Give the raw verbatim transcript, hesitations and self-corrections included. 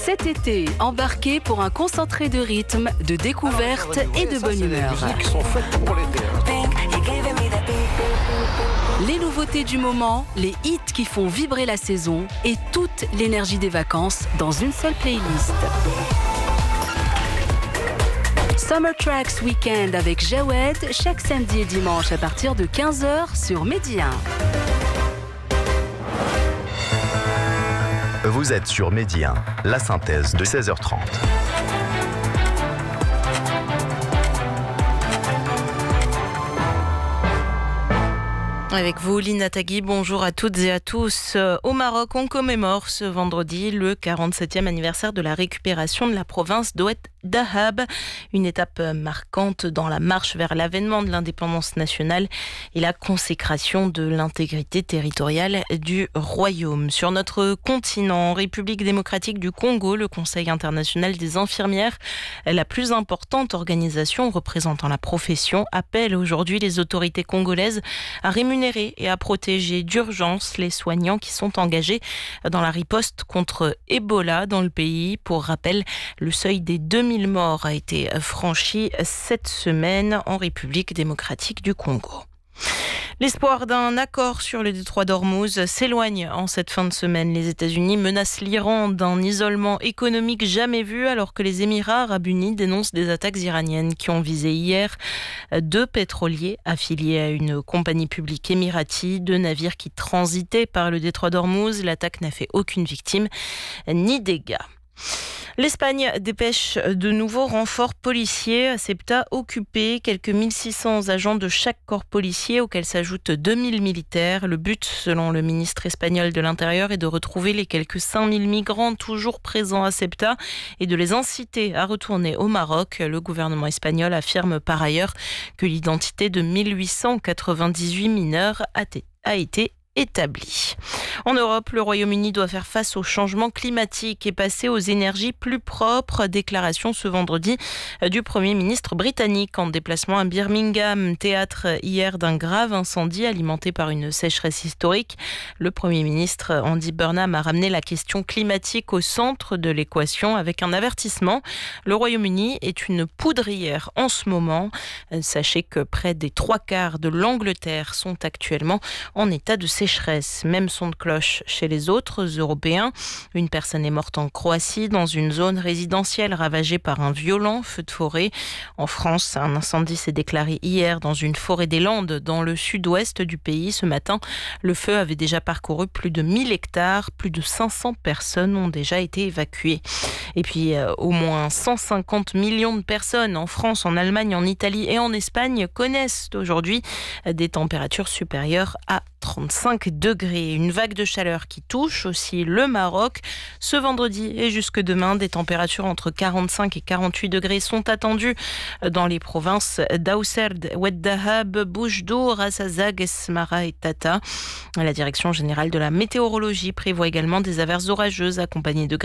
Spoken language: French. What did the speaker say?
Cet été, embarquez pour un concentré de rythme, de découverte et de bonne humeur. Les nouveautés du moment, les hits qui font vibrer la saison et toute l'énergie des vacances dans une seule playlist. Summer Tracks Weekend avec Jawed, chaque samedi et dimanche à partir de quinze heures sur Medi un. Vous êtes sur Medi un, la synthèse de seize heures trente. Avec vous, Lina Tagui, bonjour à toutes et à tous. Au Maroc, on commémore ce vendredi le quarante-septième anniversaire de la récupération de la province d'Oued Dahab, une étape marquante dans la marche vers l'avènement de l'indépendance nationale et la consécration de l'intégrité territoriale du royaume. Sur notre continent, République démocratique du Congo, le Conseil international des infirmières, la plus importante organisation représentant la profession, appelle aujourd'hui les autorités congolaises à rémunérer et à protéger d'urgence les soignants qui sont engagés dans la riposte contre Ebola dans le pays. Pour rappel, le seuil des deux mille morts a été franchi cette semaine en République démocratique du Congo. L'espoir d'un accord sur le détroit d'Ormuz s'éloigne en cette fin de semaine. Les États-Unis menacent l'Iran d'un isolement économique jamais vu alors que les Émirats arabes unis dénoncent des attaques iraniennes qui ont visé hier deux pétroliers affiliés à une compagnie publique émiratie, deux navires qui transitaient par le détroit d'Ormuz. L'attaque n'a fait aucune victime ni dégâts. L'Espagne dépêche de nouveaux renforts policiers à Ceuta occupé, quelques mille six cents agents de chaque corps policier auxquels s'ajoutent deux mille militaires. Le but, selon le ministre espagnol de l'Intérieur, est de retrouver les quelques cinq mille migrants toujours présents à Ceuta et de les inciter à retourner au Maroc. Le gouvernement espagnol affirme par ailleurs que l'identité de mille huit cent quatre-vingt-dix-huit mineurs a été établi. En Europe, le Royaume-Uni doit faire face au changement climatique et passer aux énergies plus propres. Déclaration ce vendredi du Premier ministre britannique en déplacement à Birmingham, théâtre hier d'un grave incendie alimenté par une sécheresse historique. Le Premier ministre Andy Burnham a ramené la question climatique au centre de l'équation avec un avertissement. Le Royaume-Uni est une poudrière en ce moment. Sachez que près des trois quarts de l'Angleterre sont actuellement en état de sécheresse. Même son de cloche chez les autres Européens. Une personne est morte en Croatie dans une zone résidentielle ravagée par un violent feu de forêt. En France, un incendie s'est déclaré hier dans une forêt des Landes dans le sud-ouest du pays. Ce matin, le feu avait déjà parcouru plus de mille hectares. Plus de cinq cents personnes ont déjà été évacuées. Et puis, euh, au moins cent cinquante millions de personnes en France, en Allemagne, en Italie et en Espagne connaissent aujourd'hui des températures supérieures à trente-cinq degrés. Une vague de chaleur qui touche aussi le Maroc. Ce vendredi et jusque demain, des températures entre quarante-cinq et quarante-huit degrés sont attendues dans les provinces d'Aousserd, Oued Dahab, Boujdour, Ras Azag, Smara et Tata. La direction générale de la météorologie prévoit également des averses orageuses accompagnées de